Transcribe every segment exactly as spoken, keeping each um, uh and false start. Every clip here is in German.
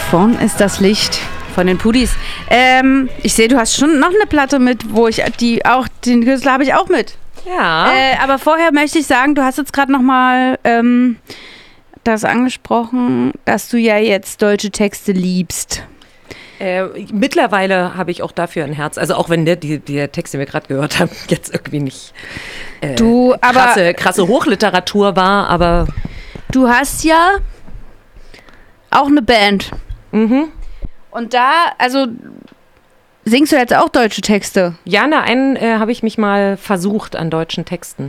Vorn ist das Licht von den Pudis. Ähm, ich sehe, du hast schon noch eine Platte mit, wo ich die auch, den Künstler habe ich auch mit. Ja. Äh, aber vorher möchte ich sagen, du hast jetzt gerade noch mal ähm, das angesprochen, dass du ja jetzt deutsche Texte liebst. Äh, mittlerweile habe ich auch dafür ein Herz. Also auch wenn der, die, der Text, den wir gerade gehört haben, jetzt irgendwie nicht äh, du, aber, krasse, krasse Hochliteratur war, aber... Du hast ja auch eine Band. Mhm. Und da, also singst du jetzt auch deutsche Texte? Ja, na, einen äh, habe ich mich mal versucht an deutschen Texten.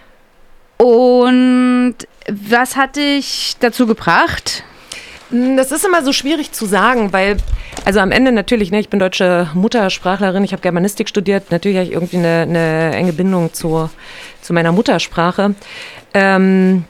Und was hat dich dazu gebracht? Das ist immer so schwierig zu sagen, weil, also am Ende natürlich, ne, ich bin deutsche Muttersprachlerin, ich habe Germanistik studiert, natürlich habe ich irgendwie eine, eine enge Bindung zu, zu meiner Muttersprache. Ähm,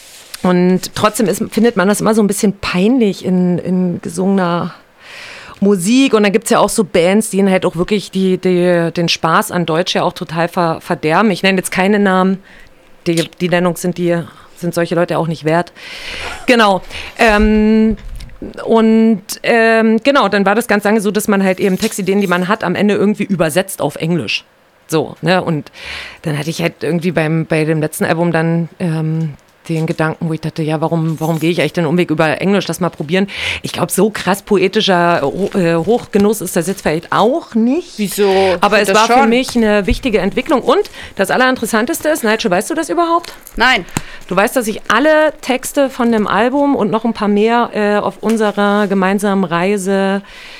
und trotzdem ist, findet man das immer so ein bisschen peinlich in, in gesungener Musik. Und dann gibt es ja auch so Bands, die halt auch wirklich die, die, den Spaß an Deutsch ja auch total ver, verderben. Ich nenne jetzt keine Namen, die, die Nennung sind die... sind solche Leute auch nicht wert. Genau. Ähm, und ähm, genau, dann war das ganz lange so, dass man halt eben Textideen, die man hat, am Ende irgendwie übersetzt auf Englisch. So, ne? Und dann hatte ich halt irgendwie beim, bei dem letzten Album dann ähm, den Gedanken, wo ich dachte, ja, warum, warum gehe ich eigentlich den Umweg über Englisch, das mal probieren. Ich glaube, so krass poetischer äh, Hochgenuss ist das jetzt vielleicht auch nicht. Wieso? Aber es das war schon. für mich eine wichtige Entwicklung. Und das Allerinteressanteste ist, Nigel, weißt du das überhaupt? Nein. Du weißt, dass ich alle Texte von dem Album und noch ein paar mehr äh, auf unserer gemeinsamen Reise,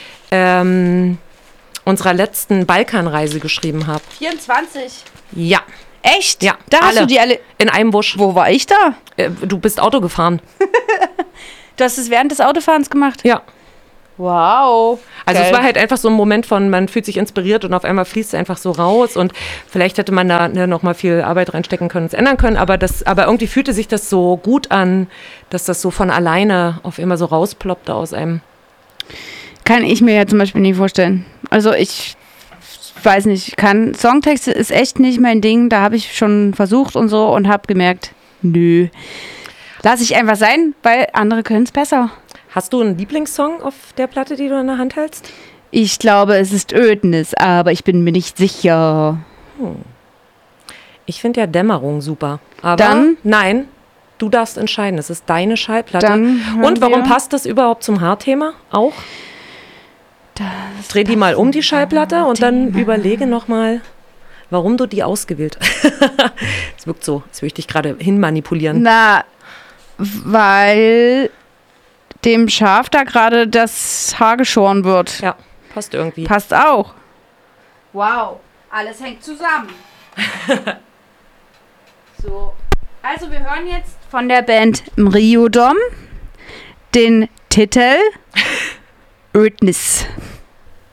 ähm, unserer letzten Balkanreise geschrieben habe. vierundzwanzig? Ja. Echt? Ja. Da alle. hast du die alle... In einem Busch. Wo war ich da? Äh, du bist Auto gefahren. Du hast es während des Autofahrens gemacht? Ja. Wow. Also Geil. es war halt einfach so ein Moment von, man fühlt sich inspiriert und auf einmal fließt es einfach so raus und vielleicht hätte man da ne, noch mal viel Arbeit reinstecken können und es ändern können, aber, das, aber irgendwie fühlte sich das so gut an, dass das so von alleine auf immer so rausploppte aus einem. Kann ich mir ja zum Beispiel nie vorstellen. Also ich weiß nicht, ich kann, Songtexte ist echt nicht mein Ding, da habe ich schon versucht und so und habe gemerkt, nö. Lass ich einfach sein, weil andere können es besser. Hast du einen Lieblingssong auf der Platte, die du in der Hand hältst? Ich glaube, es ist Ödnis, aber ich bin mir nicht sicher. Hm. Ich finde ja Dämmerung super. Aber Dann? Nein, du darfst entscheiden. Es ist deine Schallplatte. Dann und warum wir passt das überhaupt zum Haarthema auch? Das Dreh die mal um, die Schallplatte, und dann Thema. überlege nochmal, warum du die ausgewählt hast. Es wirkt so, als würde ich dich gerade hinmanipulieren. Na, weil dem Schaf da gerade das Haar geschoren wird. Ja, passt irgendwie. Passt auch. Wow, alles hängt zusammen. So, also wir hören jetzt von der Band Mriodom den Titel Ödnis.